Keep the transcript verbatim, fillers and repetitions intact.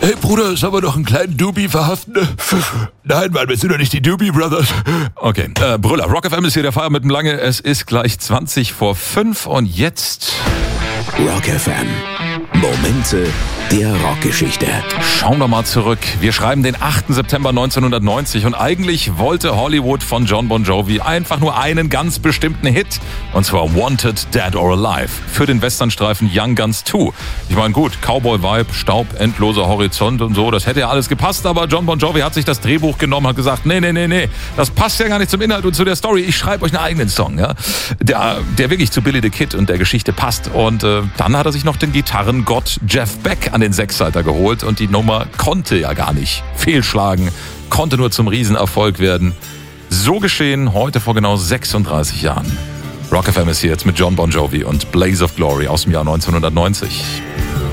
Hey Bruder, sollen wir noch einen kleinen Doobie verhaften? Nein, Mann, wir sind doch nicht die Doobie Brothers. Okay, äh, Brüller. Rock F M ist hier der Feier mit dem Lange. Es ist gleich zwanzig vor fünf und jetzt... Rock F M. Momente der Rockgeschichte. Schauen wir mal zurück. Wir schreiben den achten September neunzehnhundertneunzig und eigentlich wollte Hollywood von John Bon Jovi einfach nur einen ganz bestimmten Hit. Und zwar Wanted, Dead or Alive für den Westernstreifen Young Guns zwei. Ich meine, gut, Cowboy-Vibe, Staub, endloser Horizont und so, das hätte ja alles gepasst, aber John Bon Jovi hat sich das Drehbuch genommen, hat gesagt, nee, nee, nee, nee, das passt ja gar nicht zum Inhalt und zu der Story. Ich schreibe euch einen eigenen Song, ja, der, der wirklich zu Billy the Kid und der Geschichte passt. Und äh, dann hat er sich noch den Gitarrengott Jeff Beck an den Sechsseiter geholt und die Nummer konnte ja gar nicht fehlschlagen, konnte nur zum Riesenerfolg werden. So geschehen heute vor genau sechsunddreißig Jahren. Rock F M ist hier jetzt mit John Bon Jovi und Blaze of Glory aus dem Jahr neunzehnhundertneunzig.